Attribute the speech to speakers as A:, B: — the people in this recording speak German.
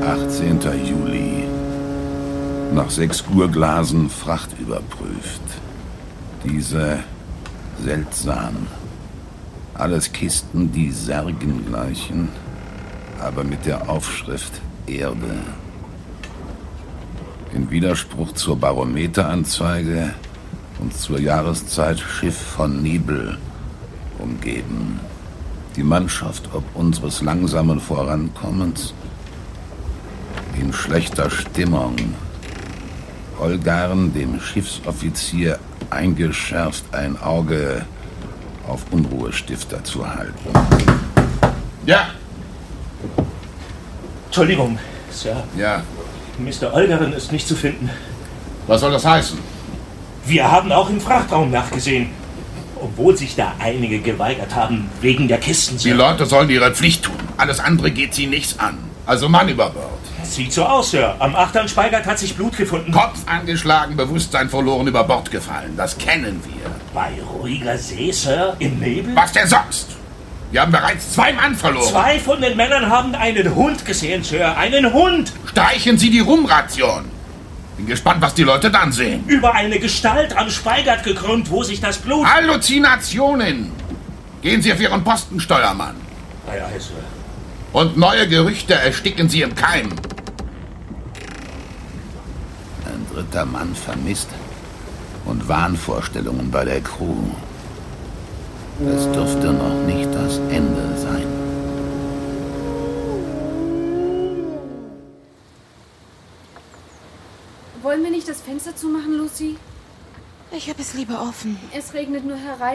A: 18. Juli. Nach 6 Gurglasen Fracht überprüft. Diese seltsam. Alles Kisten, die Särgen gleichen, aber mit der Aufschrift Erde. In Widerspruch zur Barometeranzeige und zur Jahreszeit Schiff von Nebel umgeben. Die Mannschaft ob unseres langsamen Vorankommens in schlechter Stimmung. Olgarn, dem Schiffsoffizier, eingeschärft, ein Auge auf Unruhestifter zu halten. Ja!
B: Entschuldigung, Sir.
A: Ja.
B: Mr. Olgarn ist nicht zu finden.
A: Was soll das heißen?
B: Wir haben auch im Frachtraum nachgesehen. Obwohl sich da einige geweigert haben, wegen der Kisten.
A: Die Leute sollen ihre Pflicht tun. Alles andere geht sie nichts an. Also Mann über Bord.
B: Sieht so aus, Sir. Am Achtern Speigert hat sich Blut gefunden.
A: Kopf angeschlagen, Bewusstsein verloren, über Bord gefallen. Das kennen wir.
B: Bei ruhiger See, Sir? Im Nebel?
A: Was denn sonst? Wir haben bereits 2 Mann verloren.
B: 2 von den Männern haben einen Hund gesehen, Sir. Einen Hund!
A: Streichen Sie die Rumration. Bin gespannt, was die Leute dann sehen.
B: Über eine Gestalt am Speigert gekrümmt, wo sich das Blut...
A: Halluzinationen! Gehen Sie auf Ihren Posten, Steuermann.
B: Ei, ei, Sir.
A: Und neue Gerüchte ersticken Sie im Keim. Ein 3. Mann vermisst und Wahnvorstellungen bei der Crew. Das dürfte noch nicht das Ende sein.
C: Wollen wir nicht das Fenster zumachen, Lucy?
D: Ich habe es lieber offen.
C: Es regnet nur herein.